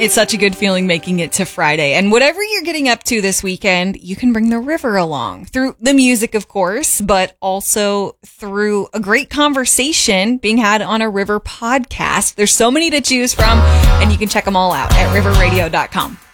It's such a good feeling making it to Friday. And whatever you're getting up to this weekend, you can bring the river along through the music, of course, but also through a great conversation being had on a River podcast. There's so many to choose from, and you can check them all out at riverradio.com.